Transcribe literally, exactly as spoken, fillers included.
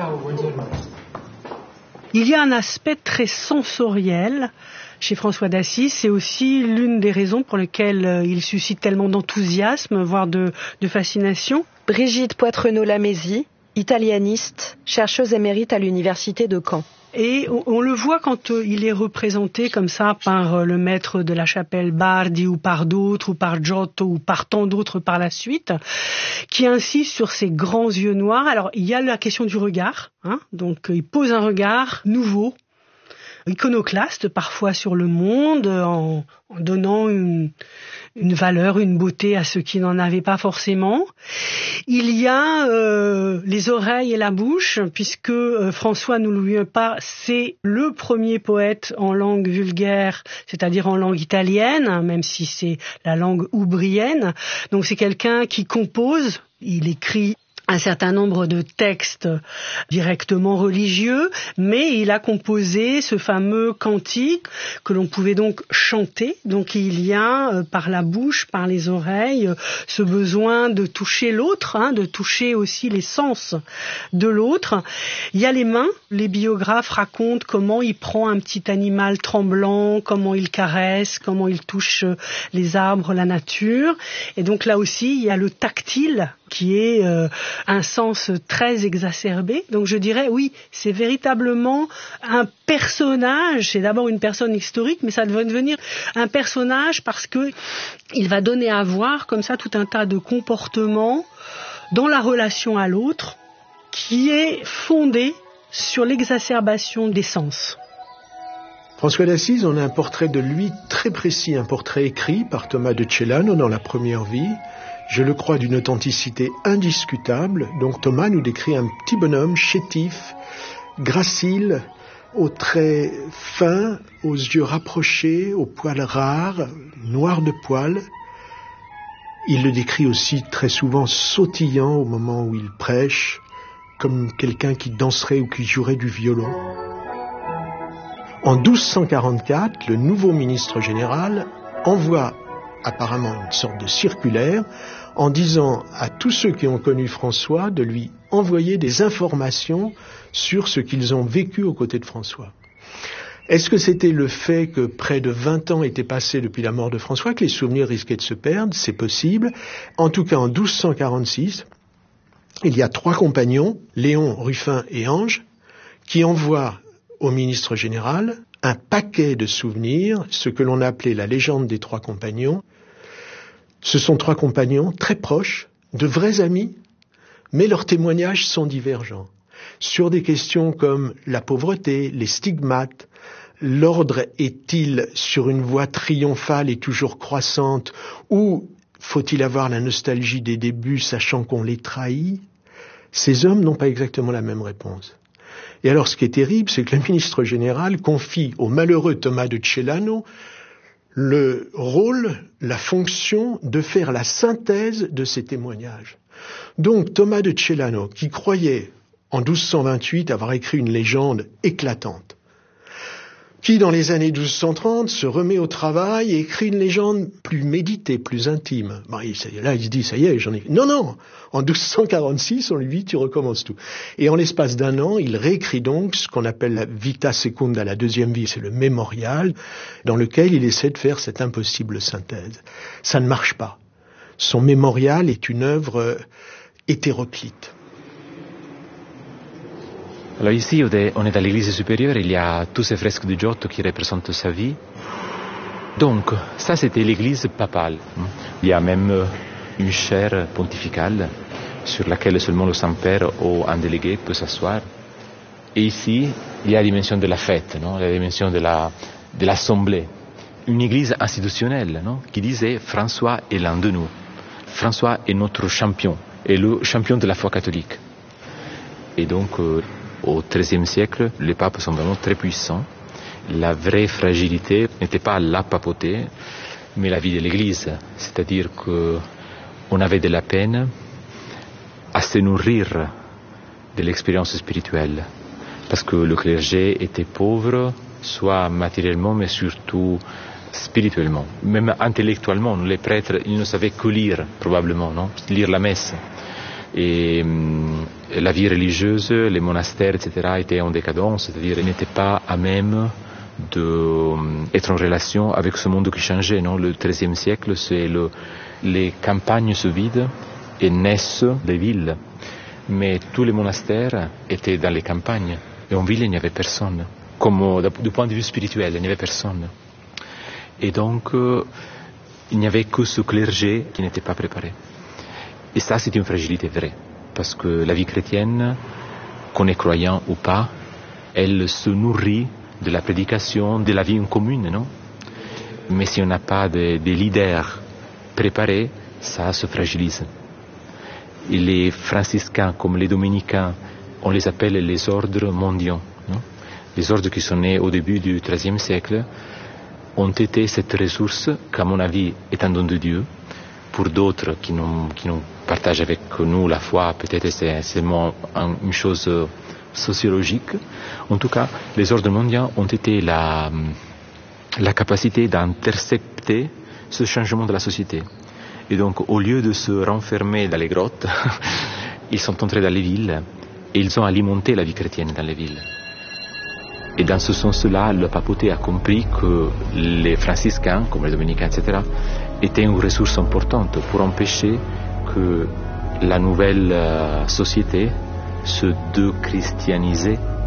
Il y a un aspect très sensoriel chez François d'Assise. C'est aussi l'une des raisons pour lesquelles il suscite tellement d'enthousiasme, voire de, de fascination. Brigitte Poitrenaud-Lamézy, italianiste, chercheuse émérite à l'université de Caen. Et on, on le voit quand euh, il est représenté comme ça par euh, le maître de la chapelle Bardi ou par d'autres, ou par Giotto ou par tant d'autres par la suite, qui insiste sur ses grands yeux noirs. Alors il y a la question du regard, hein, donc euh, il pose un regard nouveau, iconoclaste parfois sur le monde, en, en donnant une, une valeur, une beauté à ceux qui n'en avaient pas forcément. Il y a euh, les oreilles et la bouche, puisque euh, François, ne l'oublions pas, c'est le premier poète en langue vulgaire, c'est-à-dire en langue italienne, même si c'est la langue oubrienne. Donc c'est quelqu'un qui compose, il écrit un certain nombre de textes directement religieux, mais il a composé ce fameux cantique que l'on pouvait donc chanter. Donc il y a euh, par la bouche, par les oreilles, euh, ce besoin de toucher l'autre, hein, de toucher aussi les sens de l'autre. Il y a les mains. Les biographes racontent comment il prend un petit animal tremblant, comment il caresse, comment il touche les arbres, la nature. Et donc là aussi, il y a le tactile qui est euh, un sens très exacerbé. Donc je dirais, oui, c'est véritablement un personnage. C'est d'abord une personne historique, mais ça va devenir un personnage parce que il va donner à voir comme ça tout un tas de comportements dans la relation à l'autre qui est fondé sur l'exacerbation des sens. François d'Assise, on a un portrait de lui très précis, un portrait écrit par Thomas de Celano dans La Première Vie. Je le crois d'une authenticité indiscutable. Donc Thomas nous décrit un petit bonhomme chétif, gracile, aux traits fins, aux yeux rapprochés, aux poils rares, noirs de poils. Il le décrit aussi très souvent sautillant au moment où il prêche, comme quelqu'un qui danserait ou qui jouerait du violon. En douze cent quarante-quatre, le nouveau ministre général envoie apparemment une sorte de circulaire en disant à tous ceux qui ont connu François de lui envoyer des informations sur ce qu'ils ont vécu aux côtés de François. Est-ce que c'était le fait que près de vingt ans étaient passés depuis la mort de François, que les souvenirs risquaient de se perdre? C'est possible. En tout cas, en douze cent quarante-six, il y a trois compagnons, Léon, Ruffin et Ange, qui envoient au ministre général un paquet de souvenirs, ce que l'on a appelé la légende des trois compagnons. Ce sont trois compagnons très proches, de vrais amis, mais leurs témoignages sont divergents. Sur des questions comme la pauvreté, les stigmates, l'ordre est-il sur une voie triomphale et toujours croissante, ou faut-il avoir la nostalgie des débuts sachant qu'on les trahit? Ces hommes n'ont pas exactement la même réponse. Et alors ce qui est terrible, c'est que le ministre général confie au malheureux Thomas de Celano le rôle, la fonction de faire la synthèse de ces témoignages. Donc Thomas de Celano, qui croyait en douze cent vingt-huit avoir écrit une légende éclatante, qui dans les années douze cent trente se remet au travail et écrit une légende plus méditée, plus intime. Bon, là il se dit, ça y est, j'en ai... Non, non, en douze cent quarante-six, on lui dit, tu recommences tout. Et en l'espace d'un an, il réécrit donc ce qu'on appelle la Vita Secunda, la deuxième vie, c'est le mémorial, dans lequel il essaie de faire cette impossible synthèse. Ça ne marche pas. Son mémorial est une œuvre hétéroclite. Alors ici, on est dans l'église supérieure, il y a tous ces fresques de Giotto qui représentent sa vie. Donc, ça c'était l'église papale. Il y a même une chaire pontificale sur laquelle seulement le Saint-Père ou un délégué peut s'asseoir. Et ici, il y a la dimension de la fête, non? La dimension de, la, de l'assemblée. Une église institutionnelle, non? Qui disait François est l'un de nous. François est notre champion, est le champion de la foi catholique. Et donc, euh, au treizième siècle, les papes sont vraiment très puissants. La vraie fragilité n'était pas la papauté, mais la vie de l'Église. C'est-à-dire qu'on avait de la peine à se nourrir de l'expérience spirituelle. Parce que le clergé était pauvre, soit matériellement, mais surtout spirituellement. Même intellectuellement, les prêtres, ils ne savaient que lire, probablement, non? Lire la messe. Et la vie religieuse, les monastères, et cetera étaient en décadence, c'est-à-dire ils n'étaient pas à même d'être en relation avec ce monde qui changeait. Non, le treizième siècle, c'est le, les campagnes se vident et naissent des villes. Mais tous les monastères étaient dans les campagnes. Et en ville, il n'y avait personne. Comme du point de vue spirituel, il n'y avait personne. Et donc, euh, il n'y avait que ce clergé qui n'était pas préparé. Et ça, c'est une fragilité vraie. Parce que la vie chrétienne, qu'on est croyant ou pas, elle se nourrit de la prédication, de la vie en commune, non? Mais si on n'a pas de, de leaders préparés, ça se fragilise. Et les franciscains, comme les dominicains, on les appelle les ordres mondiaux. Non? Les ordres qui sont nés au début du treizième siècle ont été cette ressource qu'à mon avis est un don de Dieu. Pour d'autres qui nous, qui nous partagent avec nous la foi, peut-être c'est seulement une chose sociologique. En tout cas, les ordres mondiaux ont été la, la capacité d'intercepter ce changement de la société. Et donc, au lieu de se renfermer dans les grottes, ils sont entrés dans les villes et ils ont alimenté la vie chrétienne dans les villes. Et dans ce sens-là, le papauté a compris que les franciscains, comme les dominicains, et cetera, étaient une ressource importante pour empêcher que la nouvelle société se déchristianisait